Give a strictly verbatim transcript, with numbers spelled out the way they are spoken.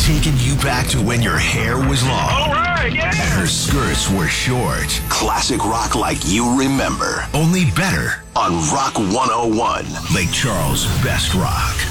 taking you back to when your hair was long. All right, yeah. And her skirts were short. Classic rock like you remember. Only better. On Rock one oh one. Lake Charles' best rock.